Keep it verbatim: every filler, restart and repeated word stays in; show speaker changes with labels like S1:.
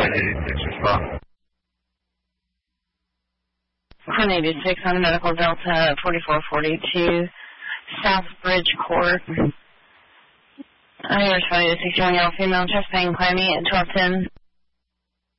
S1: nine eighty-six, respond.
S2: one eighty-six on Medical Delta forty-four forty-two, Southbridge Court. I responded to sixty-one year old female, chest pain, clammy at twelve ten.